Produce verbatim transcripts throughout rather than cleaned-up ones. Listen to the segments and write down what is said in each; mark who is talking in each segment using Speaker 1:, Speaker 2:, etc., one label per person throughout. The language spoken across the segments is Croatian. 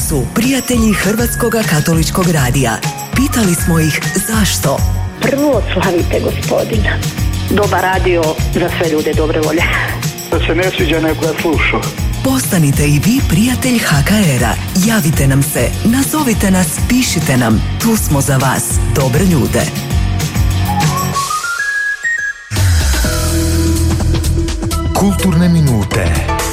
Speaker 1: su prijatelji Hrvatskog katoličkog radija. Pitali smo ih zašto.
Speaker 2: Prvo slavite Gospodina. Dobar radio za sve ljude dobre volje.
Speaker 3: Da se ne sviđa neko da sluša.
Speaker 1: Postanite i vi prijatelj H K R-a. Javite nam se, nazovite nas, pišite nam. Tu smo za vas, dobre ljude.
Speaker 4: Kulturne minute.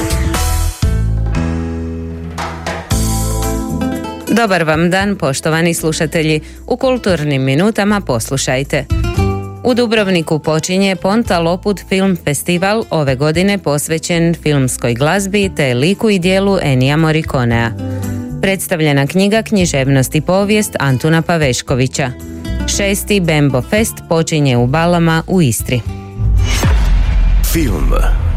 Speaker 5: Dobar vam dan, poštovani slušatelji. U kulturnim minutama poslušajte. U Dubrovniku počinje Ponta Lopud film festival, ove godine posvećen filmskoj glazbi te liku i dijelu Ennija Morriconea. Predstavljena knjiga Književnost i povijest Antuna Paveškovića. Šesti Bembo Fest počinje u Balama u Istri.
Speaker 4: Film.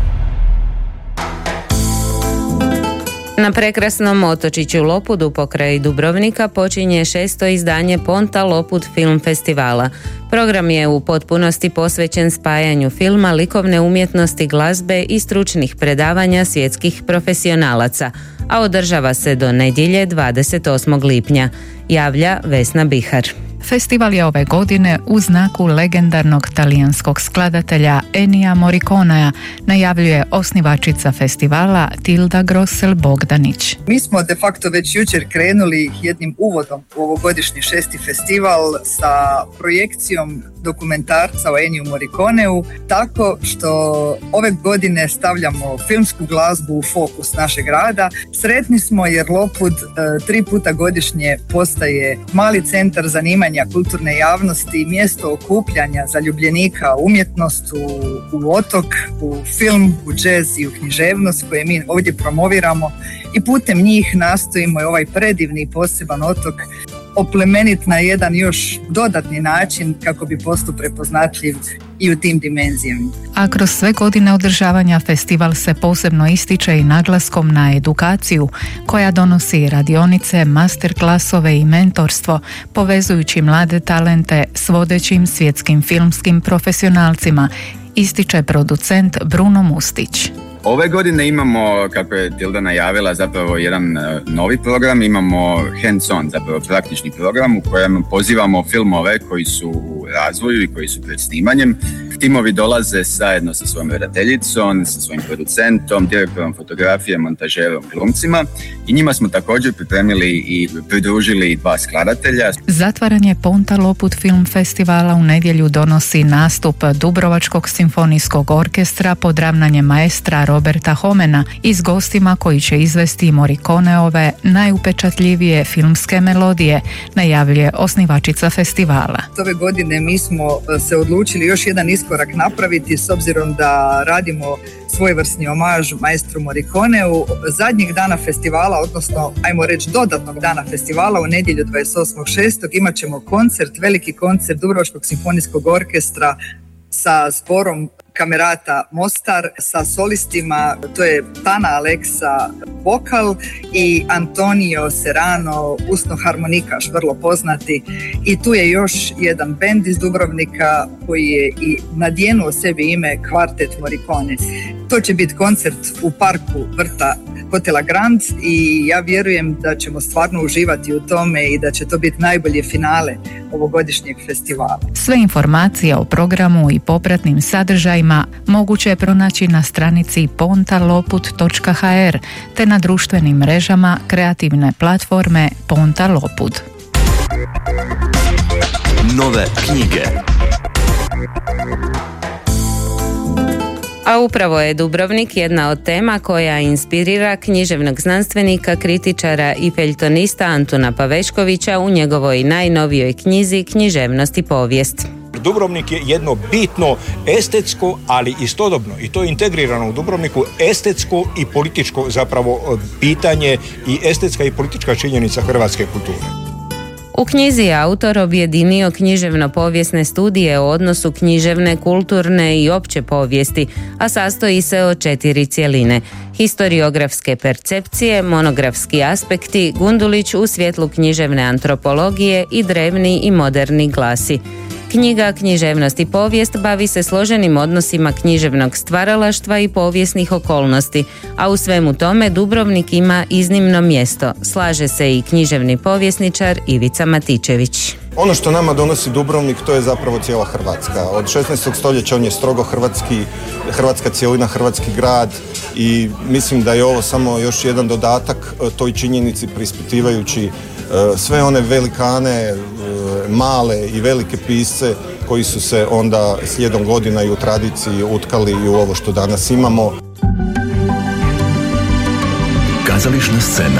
Speaker 5: Na prekrasnom otočiću Lopudu pokraj Dubrovnika počinje šesto izdanje Ponta Lopud film festivala. Program je u potpunosti posvećen spajanju filma, likovne umjetnosti, glazbe i stručnih predavanja svjetskih profesionalaca, a održava se do nedjelje dvadeset osmog lipnja, javlja Vesna Bihar.
Speaker 6: Festival je ove godine u znaku legendarnog talijanskog skladatelja Ennija Morriconea, najavljuje osnivačica festivala Tilda Grossel-Bogdanić.
Speaker 7: Mi smo de facto već jučer krenuli jednim uvodom u ovogodišnji šesti festival sa projekcijom dokumentarca o Enniju Morriconeu, tako što ove godine stavljamo filmsku glazbu u fokus našeg rada. Sretni smo jer Lopud e, tri puta godišnje postaje mali centar zanimanja kulturne javnosti, mjesto okupljanja zaljubljenika u umjetnost, u, u otok, u film, u džez i u književnost koje mi ovdje promoviramo i putem njih nastojimo ovaj predivni i poseban otok oplemeniti na jedan još dodatni način kako bi postao prepoznatljiv i u tim dimenzijama.
Speaker 6: A kroz sve godine održavanja festival se posebno ističe i naglaskom na edukaciju koja donosi radionice, masterklasove i mentorstvo, povezujući mlade talente s vodećim svjetskim filmskim profesionalcima, ističe producent Bruno Mustić.
Speaker 8: Ove godine imamo, kako je Tilda najavila, zapravo jedan novi program, imamo hands-on, zapravo praktični program u kojem pozivamo filmove koji su u razvoju i koji su pred snimanjem. Timovi dolaze zajedno sa svojom redateljicom, sa svojim producentom, direktorom fotografije, montažerom, glumcima i njima smo također pripremili i pridružili dva skladatelja. Zatvaranje
Speaker 6: Ponta Lopud film festivala u nedjelju donosi nastup Dubrovačkog simfonijskog orkestra pod ravnanjem maestra Roberta Homena i s gostima koji će izvesti Morriconeove najupečatljivije filmske melodije, najavljuje osnivačica festivala.
Speaker 7: Ove godine mi smo se odlučili još jedan iskorak napraviti s obzirom da radimo svojevrsni omaž maestru Morriconeu. Zadnjeg dana festivala, odnosno ajmo reći dodatnog dana festivala u nedjelju dvadeset osmog šestog imat ćemo koncert, veliki koncert Dubrovačkog simfonijskog orkestra sa zborom Kamerata Mostar, sa solistima, to je Tana Aleksa vokal i Antonio Serrano usno harmonikaš, vrlo poznati, i tu je još jedan bend iz Dubrovnika koji je i nadjenuo sebi ime Kvartet Morricone. To će biti koncert u parku vrta Hotela Grand i ja vjerujem da ćemo stvarno uživati u tome i da će to biti najbolje finale ovogodišnjeg festivala.
Speaker 6: Sve informacije o programu i popratnim sadržajima moguće je pronaći na stranici ponta lopud točka ha er te na društvenim mrežama kreativne platforme Ponta Lopud.
Speaker 4: Nove knjige.
Speaker 5: A upravo je Dubrovnik jedna od tema koja inspirira književnog znanstvenika, kritičara i feljtonista Antuna Paveškovića u njegovoj najnovijoj knjizi Književnost i povijest.
Speaker 9: Dubrovnik je jedno bitno estetsko, ali istodobno, i to je integrirano u Dubrovniku, estetsko i političko zapravo pitanje i estetska i politička činjenica hrvatske kulture.
Speaker 5: U knjizi je autor objedinio književno-povijesne studije o odnosu književne, kulturne i opće povijesti, a sastoji se od četiri cjeline: historiografske percepcije, monografski aspekti, Gundulić u svjetlu književne antropologije i drevni i moderni glasi. Knjiga Književnost i povijest bavi se složenim odnosima književnog stvaralaštva i povijesnih okolnosti, a u svemu tome Dubrovnik ima iznimno mjesto, slaže se i književni povjesničar Ivica Matičević.
Speaker 10: Ono što nama donosi Dubrovnik, to je zapravo cijela Hrvatska. Od šesnaestog stoljeća on je strogo hrvatski, hrvatska cjelina, hrvatski grad i mislim da je ovo samo još jedan dodatak toj činjenici, preispitivajući sve one velikane, male i velike pisce koji su se onda slijedom godina i u tradiciji utkali i u ovo što danas imamo.
Speaker 4: Kazališna scena.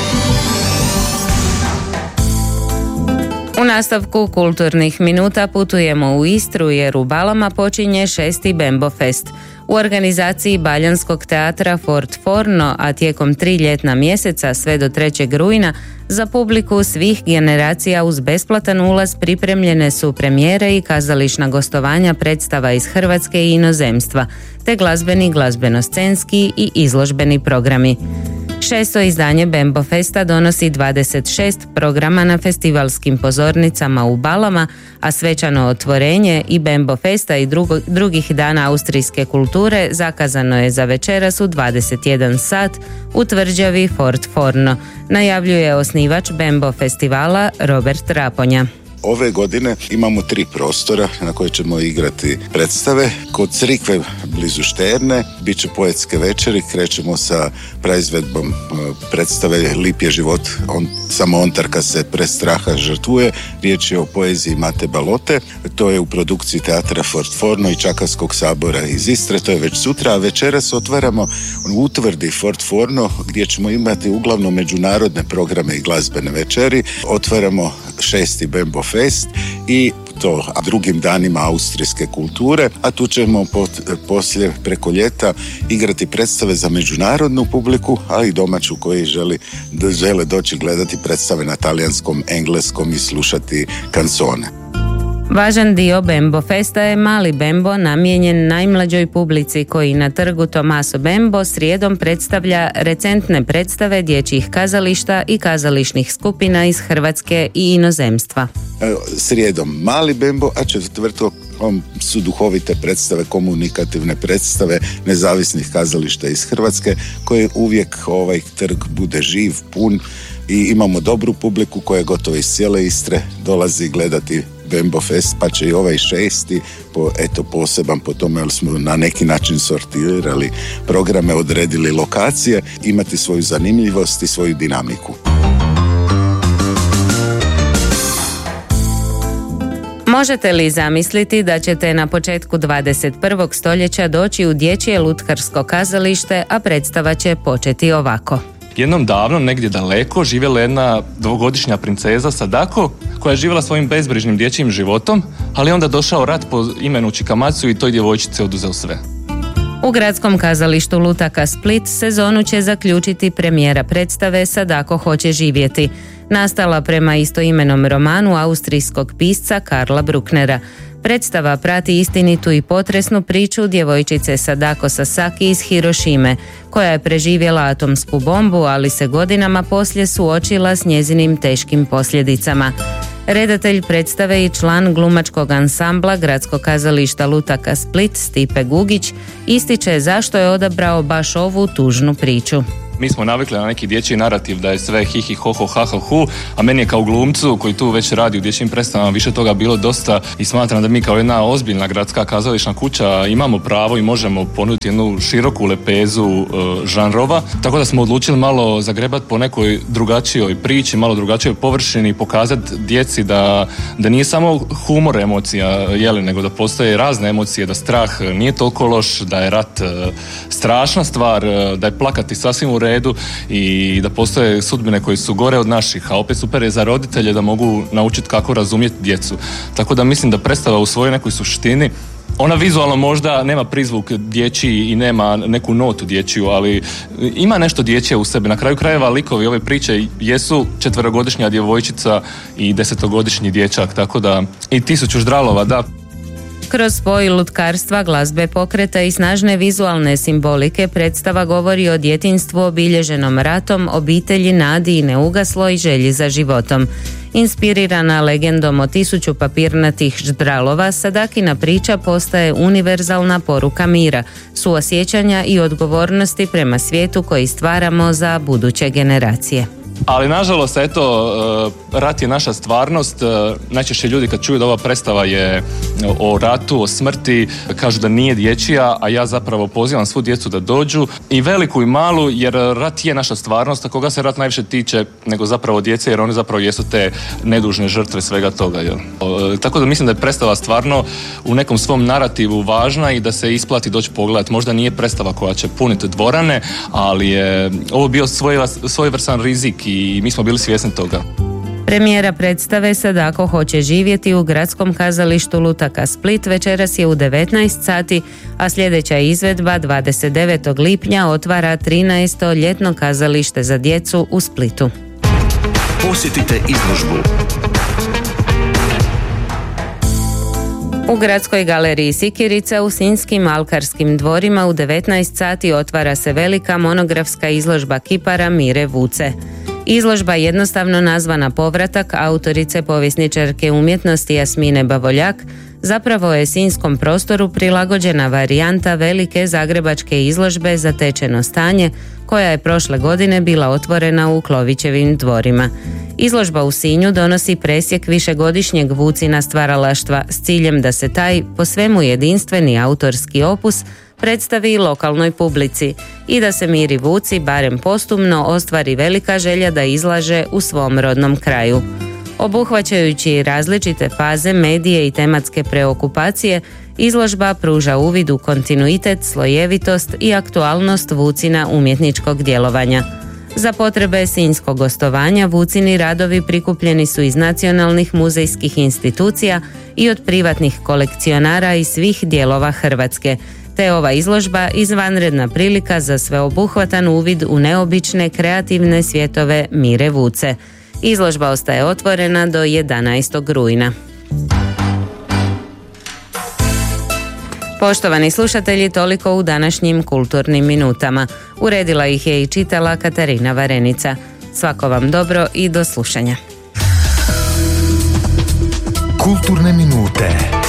Speaker 5: U nastavku kulturnih minuta putujemo u Istru jer u Balama počinje šesti Bembo Fest. U organizaciji Baljanskog teatra Fort Forno, a tijekom tri ljetna mjeseca sve do trećeg rujna, za publiku svih generacija uz besplatan ulaz pripremljene su premijere i kazališna gostovanja predstava iz Hrvatske i inozemstva, te glazbeni, glazbeno-scenski i izložbeni programi. Šesto izdanje Bembo Festa donosi dvadeset šest programa na festivalskim pozornicama u Balama, a svečano otvorenje i Bembo Festa i drugo, drugih dana austrijske kulture zakazano je za večeras u dvadeset jedan sat u tvrđavi Fort Forno, najavljuje osnivač Bembo festivala Robert Raponja.
Speaker 11: Ove godine imamo tri prostora na koje ćemo igrati predstave. Kod Crikve blizu Šterne bit će poetske večeri, krećemo sa praizvedbom predstave Lip je život, on, samo ontarka se prestraha žrtvuje. Riječ je o poeziji Mate Balote, to je u produkciji teatra Fort Forno i Čakavskog sabora iz Istre, to je već sutra, a večeras otvaramo u utvrdi Fort Forno gdje ćemo imati uglavnom međunarodne programe i glazbene večeri. Otvaramo šesti Bembo Fest i to drugim danima austrijske kulture, a tu ćemo pot, poslije preko ljeta igrati predstave za međunarodnu publiku, a i domaću koji želi, da žele doći gledati predstave na talijanskom, engleskom i slušati kansone.
Speaker 5: Važan dio Bembo Festa je mali Bembo namijenjen najmlađoj publici koji na trgu Tomaso Bembo srijedom predstavlja recentne predstave dječjih kazališta i kazališnih skupina iz Hrvatske i inozemstva.
Speaker 11: Srijedom mali Bembo, a četvrtkom su duhovite predstave, komunikativne predstave nezavisnih kazališta iz Hrvatske koje uvijek ovaj trg bude živ, pun i imamo dobru publiku koja gotovo iz cijele Istre dolazi gledati Bembo Fest, pa će i ovaj šesti po, eto, poseban po tome, jer smo na neki način sortirali programe, odredili lokacije, imati svoju zanimljivost i svoju dinamiku.
Speaker 5: Možete li zamisliti da ćete na početku dvadeset prvog stoljeća doći u dječje lutkarsko kazalište, a predstava će početi ovako.
Speaker 12: Jednom davno, negdje daleko, živjela jedna dvogodišnja princeza Sadako koja je živjela svojim bezbrižnim dječjim životom, ali onda došao rat po imenu Chikamatsu i toj djevojčici oduzeo sve.
Speaker 5: U gradskom kazalištu Lutaka Split sezonu će zaključiti premijera predstave Sadako hoće živjeti, nastala prema istoimenom romanu austrijskog pisca Karla Brucknera. Predstava prati istinitu i potresnu priču djevojčice Sadako Sasaki iz Hirošime, koja je preživjela atomsku bombu, ali se godinama poslije suočila s njezinim teškim posljedicama. Redatelj predstave i član glumačkog ansambla gradskog kazališta Lutaka Split Stipe Gugić ističe zašto je odabrao baš ovu tužnu priču.
Speaker 12: Mi smo navikli na neki dječji narativ da je sve hi hi ho ho ha ha hu, a meni je kao glumcu koji tu već radi u dječjim predstavama više toga bilo dosta i smatram da mi kao jedna ozbiljna gradska kazališna kuća imamo pravo i možemo ponuditi jednu široku lepezu uh, žanrova, tako da smo odlučili malo zagrebati po nekoj drugačijoj priči, malo drugačijoj površini i pokazati djeci da, da nije samo humor emocija, jeli, nego da postoje razne emocije, da strah nije toliko loš, da je rat uh, strašna stvar, uh, da je plakati sasvim u redu i da postoje sudbine koje su gore od naših, a opet super je za roditelje da mogu naučiti kako razumjeti djecu. Tako da mislim da predstava u svojoj nekoj suštini, ona vizualno možda nema prizvuk dječji i nema neku notu dječju, ali ima nešto dječje u sebi. Na kraju krajeva likovi ove priče jesu četverogodišnja djevojčica i desetogodišnji dječak, tako da i tisuću ždralova, da.
Speaker 5: Kroz spoj lutkarstva, glazbe, pokreta i snažne vizualne simbolike predstava govori o djetinjstvu obilježenom ratom, obitelji, nadi i neugasloj želji za životom. Inspirirana legendom o tisuću papirnatih ždralova, Sadakina priča postaje univerzalna poruka mira, suosjećanja i odgovornosti prema svijetu koji stvaramo za buduće generacije.
Speaker 12: Ali nažalost, eto, rat je naša stvarnost. Najčešće ljudi kad čuju da ova predstava je o ratu, o smrti, kažu da nije dječja, a ja zapravo pozivam svu djecu da dođu, i veliku i malu, jer rat je naša stvarnost, a koga se rat najviše tiče nego zapravo djece, jer oni zapravo jesu te nedužne žrtve svega toga. Jel? Tako da mislim da je predstava stvarno u nekom svom narativu važna i da se isplati doći pogledati. Možda nije predstava koja će puniti dvorane, ali je ovo bio svojevrstan rizik i mi smo bili svjesni toga.
Speaker 5: Premijera predstave Sadako hoće živjeti u Gradskom kazalištu Lutaka Split večeras je u devetnaest sati, a sljedeća izvedba dvadeset devetog lipnja otvara trinaesto ljetno kazalište za djecu u Splitu.
Speaker 4: Posjetite izložbu.
Speaker 5: U Gradskoj galeriji Sikirica u Sinjskim alkarskim dvorima u devetnaest sati otvara se velika monografska izložba kipara Mire Vuce. Izložba, jednostavno nazvana Povratak autorice povjesničarke umjetnosti Jasmine Bavoljak, zapravo je sinjskom prostoru prilagođena varijanta velike zagrebačke izložbe Zatečeno stanje, koja je prošle godine bila otvorena u Klovićevim dvorima. Izložba u Sinju donosi presjek višegodišnjeg Vucina stvaralaštva s ciljem da se taj po svemu jedinstveni autorski opus predstavi lokalnoj publici i da se Miri Vuci, barem postumno, ostvari velika želja da izlaže u svom rodnom kraju. Obuhvaćajući različite faze, medije i tematske preokupacije, izložba pruža uvid u kontinuitet, slojevitost i aktualnost Vucina umjetničkog djelovanja. Za potrebe sinjskog gostovanja Vucini radovi prikupljeni su iz nacionalnih muzejskih institucija i od privatnih kolekcionara iz svih dijelova Hrvatske, te ova izložba izvanredna prilika za sveobuhvatan uvid u neobične kreativne svjetove Mire Vuce. Izložba ostaje otvorena do jedanaestog rujna. Poštovani slušatelji, toliko u današnjim kulturnim minutama. Uredila ih je i čitala Katarina Varenica. Svako vam dobro i do slušanja.
Speaker 4: Kulturne minute.